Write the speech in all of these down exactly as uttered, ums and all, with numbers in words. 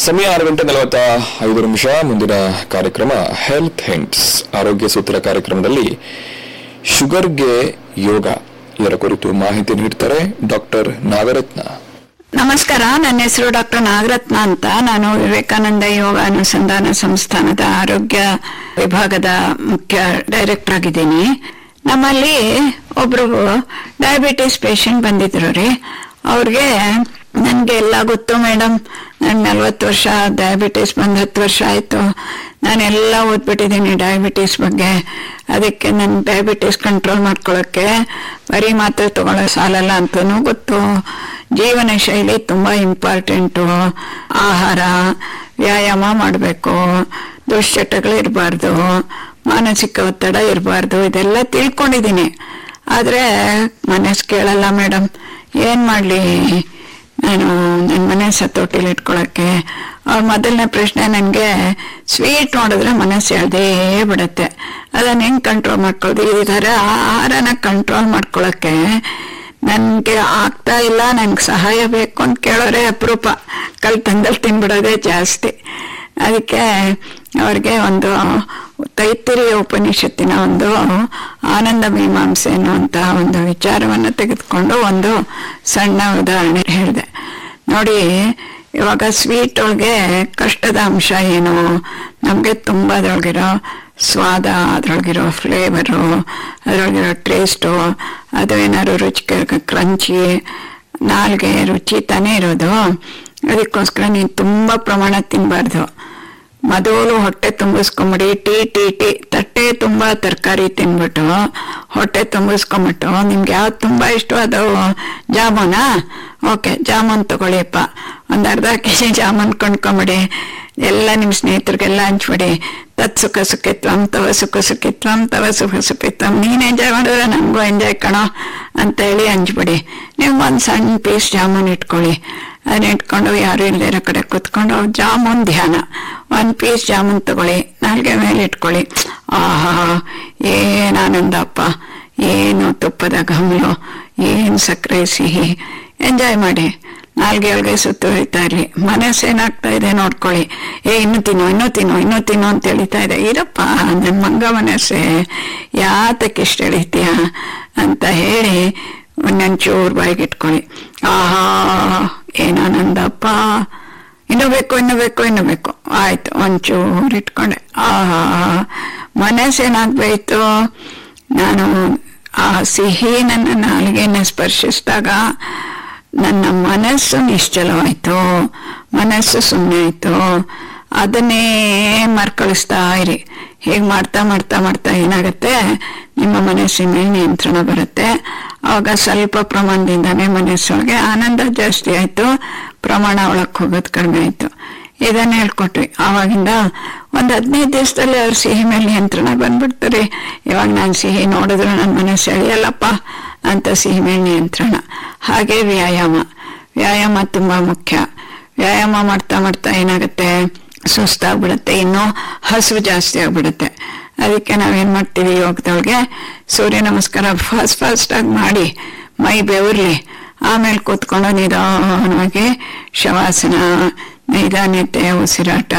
ಸಮಯ ಆರು ಗಂಟೆ ನಲವತ್ತ ಐದು ನಿಮಿಷ. ಮುಂದಿನ ಕಾರ್ಯಕ್ರಮ ಹೆಲ್ತ್ ಹಿಂಟ್ಸ್, ಆರೋಗ್ಯ ಸೂತ್ರ ಕಾರ್ಯಕ್ರಮದಲ್ಲಿ ಶುಗರ್ಗೆ ಯೋಗ ಇದರ ಕುರಿತು ಮಾಹಿತಿ ನೀಡ್ತಾರೆ ಡಾಕ್ಟರ್ ನಾಗರತ್ನ. ನಮಸ್ಕಾರ, ನನ್ನ ಹೆಸರು ಡಾಕ್ಟರ್ ನಾಗರತ್ನ ಅಂತ. ನಾನು ವಿವೇಕಾನಂದ ಯೋಗ ಅನುಸಂಧಾನ ಸಂಸ್ಥಾನದ ಆರೋಗ್ಯ ವಿಭಾಗದ ಮುಖ್ಯ ಡೈರೆಕ್ಟರ್ ಆಗಿದ್ದೀನಿ. ನಮ್ಮಲ್ಲಿ ಒಬ್ರು ಡಯಾಬಿಟಿಸ್ ಪೇಷಂಟ್ ಬಂದಿದ್ರು ರೀ. ಅವ್ರಿಗೆ ನನ್ಗೆ ಎಲ್ಲ ಗೊತ್ತು ಮೇಡಮ್, ನನ್ ನಲ್ವತ್ತು ವರ್ಷ ಡಯಾಬಿಟಿಸ್ ಬಂದ್ ಹತ್ತು ವರ್ಷ ಆಯ್ತು, ನಾನೆಲ್ಲ ಓದ್ಬಿಟ್ಟಿದ್ದೀನಿ ಡಯಾಬಿಟಿಸ್ ಬಗ್ಗೆ. ಅದಕ್ಕೆ ನನ್ ಡಯಾಬಿಟಿಸ್ ಕಂಟ್ರೋಲ್ ಮಾಡ್ಕೊಳಕ್ಕೆ ಬರೀ ಮಾತ್ರೆ ತಗೊಳ್ಳೋ ಸಾಲಲ್ಲ ಅಂತನೂ ಗೊತ್ತು. ಜೀವನ ಶೈಲಿ ತುಂಬಾ ಇಂಪಾರ್ಟೆಂಟು. ಆಹಾರ, ವ್ಯಾಯಾಮ ಮಾಡಬೇಕು, ದುಶ್ಚಟಗಳಿರಬಾರ್ದು, ಮಾನಸಿಕ ಒತ್ತಡ ಇರಬಾರ್ದು, ಇದೆಲ್ಲ ತಿಳ್ಕೊಂಡಿದ್ದೀನಿ. ಆದ್ರೆ ಮನಸ್ಸು ಕೇಳಲ್ಲ ಮೇಡಮ್. ಏನ್ ಮಾಡ್ಲಿ ನಾನು ನನ್ನ ಮನೆ ಸತ್ತೋಟಿಲಿ ಇಟ್ಕೊಳಕ್ಕೆ? ಅವ್ರ ಮೊದಲನೇ ಪ್ರಶ್ನೆ ನನಗೆ, ಸ್ವೀಟ್ ನೋಡಿದ್ರೆ ಮನಸ್ಸು ಎಳ್ದೇ ಬಿಡತ್ತೆ, ಅದನ್ನ ಹೆಂಗ್ ಕಂಟ್ರೋಲ್ ಮಾಡ್ಕೊಳ್ಳೋದು? ಈ ಥರ ಆಹಾರನ ಕಂಟ್ರೋಲ್ ಮಾಡ್ಕೊಳಕ್ಕೆ ನನ್ಗೆ ಆಗ್ತಾ ಇಲ್ಲ, ನನ್ಗೆ ಸಹಾಯ ಬೇಕು ಅಂತ ಕೇಳೋರೆ ಅಪರೂಪ. ಕಲ್ತಂದಲ್ಲಿ ತಿನ್ಬಿಡೋದೇ ಜಾಸ್ತಿ. ಅದಕ್ಕೆ ಅವ್ರಿಗೆ ಒಂದು ತೈತ್ತಿರಿಯ ಉಪನಿಷತ್ತಿನ ಒಂದು ಆನಂದ ಮೀಮಾಂಸೆ ಅನ್ನುವಂತಹ ಒಂದು ವಿಚಾರವನ್ನು ತೆಗೆದುಕೊಂಡು ಒಂದು ಸಣ್ಣ ಉದಾಹರಣೆ ಹೇಳಿದೆ. ನೋಡಿ, ಇವಾಗ ಸ್ವೀಟ್ ಒಳಗೆ ಕಷ್ಟದ ಅಂಶ ಏನು? ನಮ್ಗೆ ತುಂಬ ಅದ್ರೊಳಗಿರೋ ಸ್ವಾದ, ಅದ್ರೊಳಗಿರೋ ಫ್ಲೇವರು, ಅದ್ರೊಳಗಿರೋ ಟೇಸ್ಟು, ಅದು ಏನಾದ್ರು ರುಚಿಕರ ಕ್ರಂಚಿ, ನಾಲ್ಗೆ ರುಚಿ ತಾನೇ ಇರೋದು. ಅದಕ್ಕೋಸ್ಕರ ನೀನು ತುಂಬ ಪ್ರಮಾಣ ತಿನ್ನಬಾರ್ದು. ಮೊದಲು ಹೊಟ್ಟೆ ತುಂಬಿಸ್ಕೊಂಬಿಡಿ. ಟೀ ಟೀ ಟೀ ತಟ್ಟೆ ತುಂಬ ತರಕಾರಿ ತಿನ್ಬಿಟ್ಟು ಹೊಟ್ಟೆ ತುಂಬಿಸ್ಕೊಂಬಿಟ್ಟು, ನಿಮ್ಗೆ ಯಾವ್ದು ತುಂಬ ಇಷ್ಟ ಅದು ಜಾಮೂನಾ? ಓಕೆ, ಜಾಮೂನ್ ತಗೊಳ್ಳಿಯಪ್ಪ. ಒಂದು ಅರ್ಧ ಕೆ ಜಿ ಜಾಮೂನ್ ಕೊಂಡ್ಕೊಂಬಿಡಿ. ಎಲ್ಲ ನಿಮ್ಮ ಸ್ನೇಹಿತರಿಗೆಲ್ಲ ಹಂಚ್ಬಿಡಿ. ತತ್ ಸುಖ ಸುಖಿತ್ವಂ ತವ ಸುಖ ಸುಖಿತ್ವಂ ತವ ಸುಖ ಸುಖಿತ್ವಂ. ನೀನು ಎಂಜಾಯ್ ಮಾಡಿದ್ರೆ ನನಗೂ ಎಂಜಾಯ್ ಕಣೋ ಅಂತ ಹೇಳಿ ಹಂಚ್ಬಿಡಿ. ನೀವು ಒಂದು ಸಣ್ಣ ಪೀಸ್ ಜಾಮೂನ್ ಇಟ್ಕೊಳ್ಳಿ. ಅದನ್ನ ಇಟ್ಕೊಂಡು ಯಾರು ಇಲ್ದಿರೋ ಕಡೆ ಕುತ್ಕೊಂಡು ಜಾಮೂನ್ ಧ್ಯಾನ. ಒಂದು ಪೀಸ್ ಜಾಮೂನ್ ತಗೊಳ್ಳಿ, ನಾಲ್ಗೆ ಮೇಲೆ ಇಟ್ಕೊಳ್ಳಿ. ಆಹಾ, ಏನು ಆನಂದಪ್ಪ, ಏನು ತುಪ್ಪದ ಘಮಲು, ಏನು ಸಕ್ಕರೆ ಸಿಹಿ. ಎಂಜಾಯ್ ಮಾಡಿ. ನಾಲ್ಗೆ ಒಳಗೆ ಸುತ್ತು ಹೊಯ್ತಾ ಇರಲಿ. ಮನಸ್ಸೇನಾಗ್ತಾ ಇದೆ ನೋಡ್ಕೊಳ್ಳಿ. ಏ ಇನ್ನೂ ತಿನ್ನೋ ಇನ್ನೂ ತಿನ್ನೋ ಇನ್ನೂ ತಿನ್ನೋ ಅಂತ ಎಳಿತಾ ಇದೆ. ಇರಪ್ಪ, ನನ್ನ ಮಂಗ ಮನಸ್ಸೆ, ಯಾತಕ್ಕೆ ಇಷ್ಟ ಎಳಿತೀಯ ಅಂತ ಹೇಳಿ ಒಂದೊಂಚೂರು ಬಾಯಿಗೆ ಇಟ್ಕೊಳ್ಳಿ. ಆಹಾ, ಏನಾನಂದಪ್ಪ, ಇನ್ನೂ ಬೇಕು ಇನ್ನೂ ಬೇಕು ಇನ್ನೂ ಬೇಕು. ಆಯ್ತು, ಒಂಚೂರು ಇಟ್ಕೊಂಡೆ. ಆಹಾ, ಮನಸ್ಸೇನಾಗ್ಬೇಕು? ನಾನು ಆ ಸಿಹಿ ನನ್ನ ನಾಲಿಗೆಯನ್ನು ಸ್ಪರ್ಶಿಸಿದಾಗ ನನ್ನ ಮನಸ್ಸು ನಿಶ್ಚಲವಾಯ್ತು, ಮನಸ್ಸು ಸುಮ್ಮನೆ ಆಯ್ತು. ಅದನ್ನೇ ಮರ್ಕಳಿಸ್ತಾ ಇರಿ. ಹೀಗೆ ಮಾಡ್ತಾ ಮಾಡ್ತಾ ಮಾಡ್ತಾ ಏನಾಗುತ್ತೆ, ನಿಮ್ಮ ಮನಸ್ಸಿನ ಮೇಲೆ ನಿಯಂತ್ರಣ ಬರುತ್ತೆ. ಆವಾಗ ಸ್ವಲ್ಪ ಪ್ರಮಾಣದಿಂದಾನೇ ಮನಸ್ಸೊಳಗೆ ಆನಂದ ಜಾಸ್ತಿ ಆಯ್ತು, ಪ್ರಮಾಣ ಒಳಕ್ಕೆ ಹೋಗೋದು ಕಡಿಮೆ ಆಯ್ತು. ಇದನ್ನ ಹೇಳ್ಕೊಟ್ವಿ. ಆವಾಗಿಂದ ಒಂದು ಹದಿನೈದು ದಿವಸದಲ್ಲಿ ಅವ್ರ ಸಿಹಿ ಮೇಲೆ ನಿಯಂತ್ರಣ ಬಂದ್ಬಿಡ್ತಾರೆ. ಇವಾಗ ನಾನು ಸಿಹಿ ನೋಡಿದ್ರೆ ನನ್ನ ಮನಸ್ಸು ಎಳೆಯಲ್ಲಪ್ಪ ಅಂತ ಸಿಹಿ ಮೇಲೆ ನಿಯಂತ್ರಣ. ಹಾಗೆ ವ್ಯಾಯಾಮ, ವ್ಯಾಯಾಮ ತುಂಬಾ ಮುಖ್ಯ. ವ್ಯಾಯಾಮ ಮಾಡ್ತಾ ಮಾಡ್ತಾ ಏನಾಗುತ್ತೆ, ಸುಸ್ತಾಗ್ಬಿಡುತ್ತೆ, ಇನ್ನೂ ಹಸಿವು ಜಾಸ್ತಿ ಆಗ್ಬಿಡುತ್ತೆ. ಅದಕ್ಕೆ ನಾವೇನ್ ಮಾಡ್ತೀವಿ, ಯೋಗದೊಳಗೆ ಸೂರ್ಯ ನಮಸ್ಕಾರ ಫಾಸ್ಟ್ ಫಾಸ್ಟ್ ಆಗಿ ಮಾಡಿ ಮೈ ಬೆವರ್ಲಿ, ಆಮೇಲೆ ಕೂತ್ಕೊಂಡು ನಿಧಾನವಾಗಿ ಶವಾಸನ, ನೈದಾನ್ಯತೆ, ಉಸಿರಾಟ,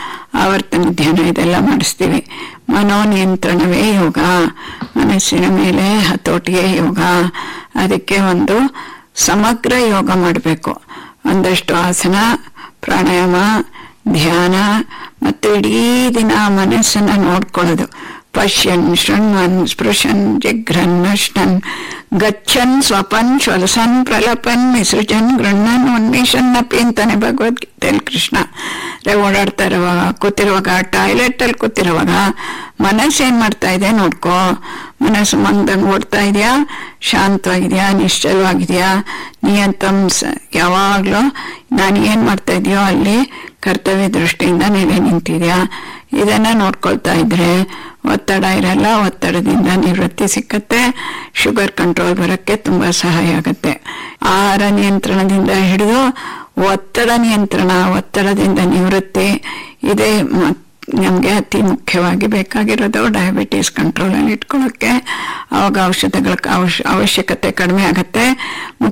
ಆವರ್ತನ ಧ್ಯಾನ ಇದೆಲ್ಲ ಮಾಡಿಸ್ತೀವಿ. ಮನೋನಿಯಂತ್ರಣವೇ ಯೋಗ, ಮನಸ್ಸಿನ ಮೇಲೆ ಹತೋಟಿಯೇ ಯೋಗ. ಅದಕ್ಕೆ ಒಂದು ಸಮಗ್ರ ಯೋಗ ಮಾಡಬೇಕು. ಒಂದಷ್ಟು ಆಸನ, ಪ್ರಾಣಾಯಾಮ, ಧ್ಯಾನ ಮತ್ತು ಇಡೀ ದಿನ ಮನಸ್ಸನ್ನ ನೋಡ್ಕೊಳ್ಳೋದು. ಪಶ್ಯನ್ ಶೃಣ್ವನ್ ಸ್ಪೃಶನ್ ಜಿಘ್ರನ್ ನಷ್ಟನ್ ಗಚ್ಚನ್ ಸ್ವಪನ್ ಶ್ವಲಸನ್ ಪ್ರಲಪನ್ ವಿಸೃಜನ್ ಗೃಹನ್ ಉನ್ಮೇಷನ್ ಅಪಿ ಅಂತಾನೆ ಭಗವದ್ಗೀತೆಯಲ್ಲಿ ಕೃಷ್ಣ. ಓಡಾಡ್ತಾ ಇರುವಾಗ, ಕೂತಿರುವಾಗ, ಟಾಯ್ಲೆಟ್ ಅಲ್ಲಿ ಕೂತಿರುವಾಗ ಮನಸ್ಸು ಏನ್ ಮಾಡ್ತಾ ಇದೆ ನೋಡ್ಕೋ. ಮನಸ್ಸು ಮಂದಂಗ್ ಓಡ್ತಾ ಇದೆಯಾ, ಶಾಂತವಾಗಿದ್ಯಾ, ನಿಶ್ಚಲವಾಗಿದ್ಯಾ, ನಿಯಂತ್ರಂ ಯಾವಾಗ್ಲೂ ನಾನು ಏನ್ ಮಾಡ್ತಾ ಇದೆಯೋ ಅಲ್ಲಿ ಕರ್ತವ್ಯ ದೃಷ್ಟಿಯಿಂದ ನೆಲೆ ನಿಂತಿದ್ಯಾ, ಇದನ್ನ ನೋಡ್ಕೊಳ್ತಾ ಇದ್ರೆ ಒತ್ತಡ ಇರಲ್ಲ. ಒತ್ತಡದಿಂದ ನಿವೃತ್ತಿ ಸಿಕ್ಕತ್ತೆ. ಶುಗರ್ ಕಂಟ್ರೋಲ್ ಬರಕ್ಕೆ ತುಂಬಾ ಸಹಾಯ ಆಗತ್ತೆ. ಆಹಾರ ನಿಯಂತ್ರಣದಿಂದ ಹಿಡಿದು ಒತ್ತಡ ನಿಯಂತ್ರಣ, ಒತ್ತಡದಿಂದ ನಿವೃತ್ತಿ, ಇದೇ ನಮ್ಗೆ ಅತಿ ಮುಖ್ಯವಾಗಿ ಬೇಕಾಗಿರೋದು ಡಯಾಬಿಟೀಸ್ ಕಂಟ್ರೋಲ್ ಅಲ್ಲಿ ಇಟ್ಕೊಳ್ಳೋಕೆ. ಅವಾಗ ಔಷಧಗಳ ಅವಶ್ಯಕತೆ ಕಡಿಮೆ ಆಗತ್ತೆ.